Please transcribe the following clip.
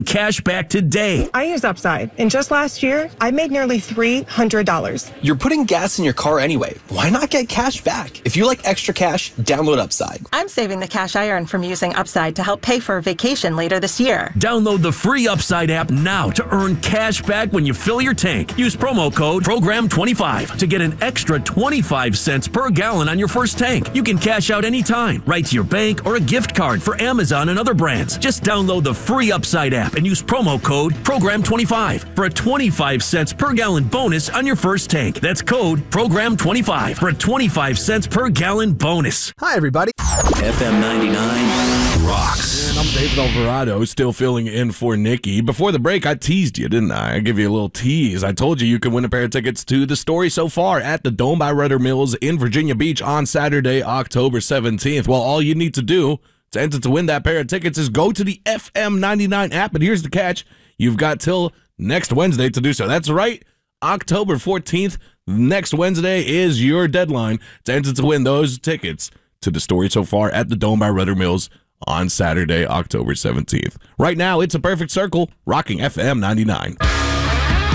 cash back today. I use Upside, and just last year, I made nearly $300. You're putting gas in your car anyway. Why not get cash back? If you like extra cash, download Upside. I'm saving the cash I earn from using Upside to help pay for a vacation later this year. Download the free Upside app now to earn cash back when you fill your tank. Use promo code PROGRAM25 to get an extra 25 cents per gallon on your first tank. You can cash out anytime, right to your bank or a gift card for Amazon and other brands. Just download the free Upside app and use promo code PROGRAM25 for a 25 cents per gallon bonus on your first tank. That's code PROGRAM25 for a 25 cents per gallon bonus. Hi, everybody. FM 99 rocks. And I'm David Alvarado, still filling in for Nikki. Before the break, I teased you, didn't I? I gave you a little tease. I told you could win a pair of tickets to The Story So Far at the Dome by Rudder Mills in Virginia Beach on Saturday, October 17th. Well, all you need to do to enter to win that pair of tickets is go to the FM 99 app. And here's the catch. You've got till next Wednesday to do so. That's right. October 14th, next Wednesday is your deadline to enter to win those tickets to The Story So Far at the Dome by Rudder Mills on Saturday, October 17th. Right now, it's a perfect circle, rocking FM 99.